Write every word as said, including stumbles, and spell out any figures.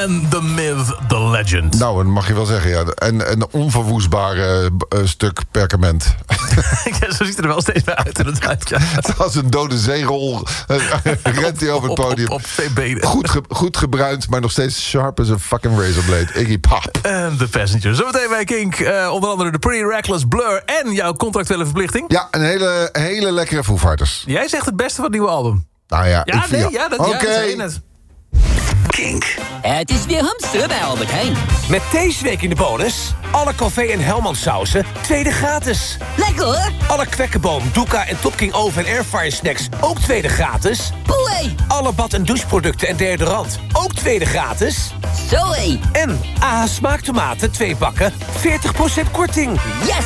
En The Myth, The Legend. Nou, dat mag je wel zeggen, ja. En een onverwoestbare uh, stuk perkament. Ja, zo ziet het er wel steeds bij uit inderdaad. Ja. Als een dode zeerol rent hij over het podium. Op, op, op twee benen. Goed, ge, goed gebruind, maar nog steeds sharp as a fucking razorblade. Iggy Pop. En The Passenger. Zometeen bij Kink. Uh, onder andere de Pretty Reckless, Blur en jouw contractuele verplichting. Ja, een hele, hele lekkere Foo Fighters. Jij zegt het beste van het nieuwe album. Nou ja, Ja, ik vind, nee, ja, dat, Oké. ja, dat zei je net. Kink. Het is weer hamster bij Albert Heijn. Met deze week in de bonus... alle Café en Hellman sauzen, tweede gratis. Lekker hoor. Alle Kwekkenboom, Doeka en Top King Oven en Airfryer snacks, ook tweede gratis. Boei. Alle bad- en doucheproducten en deodorant, ook tweede gratis. Zoé. En A H smaaktomaten, twee bakken, veertig procent korting. Yes.